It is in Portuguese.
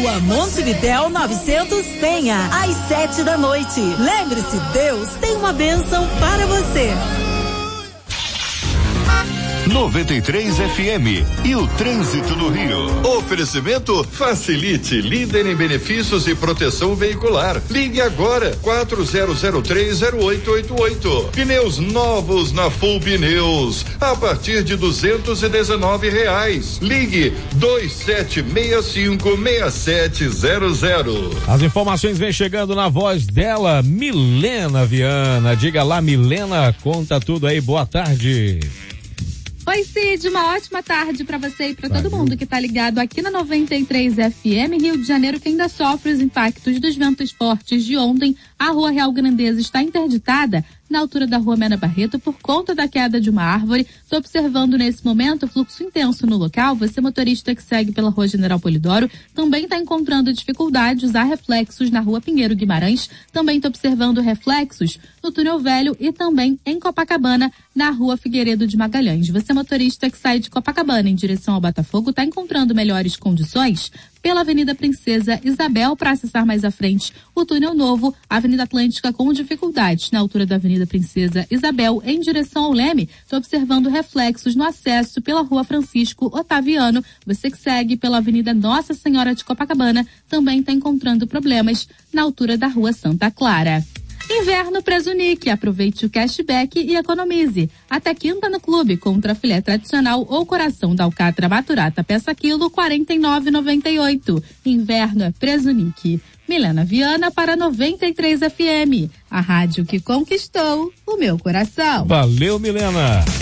Rua Montevidéu 900 Penha, às 7 da noite. Lembre-se, Deus tem uma bênção para você. 93 FM e o trânsito no Rio. Oferecimento Facilite, líder em benefícios e proteção veicular. Ligue agora 40030888. Pneus novos na Full Pneus a partir de R$219. Ligue 27656700. As informações vêm chegando na voz dela, Milena Viana. Diga lá, Milena, conta tudo aí. Boa tarde. Oi, Cid, uma ótima tarde para você e para todo mundo que tá ligado aqui na 93 FM. Rio de Janeiro, que ainda sofre os impactos dos ventos fortes de ontem. A Rua Real Grandeza está interditada na altura da Rua Mena Barreto por conta da queda de uma árvore. Estou observando nesse momento fluxo intenso no local. Você, motorista que segue pela Rua General Polidoro, também está encontrando dificuldades. Há reflexos na Rua Pinheiro Guimarães. Também estou observando reflexos no Túnel Velho e também em Copacabana, na Rua Figueiredo de Magalhães. Você, motorista que sai de Copacabana em direção ao Botafogo, está encontrando melhores condições pela Avenida Princesa Isabel para acessar mais à frente o Túnel Novo, Avenida Atlântica com dificuldades na altura da Avenida Princesa Isabel em direção ao Leme. Estou observando reflexos no acesso pela Rua Francisco Otaviano. Você que segue pela Avenida Nossa Senhora de Copacabana também está encontrando problemas na altura da Rua Santa Clara. Inverno Presunic, aproveite o cashback e economize. Até quinta no clube, contra filé tradicional ou coração da alcatra maturata, peça quilo, R$49,98. Inverno é Presunic. Milena Viana para 93 FM, a rádio que conquistou o meu coração. Valeu, Milena.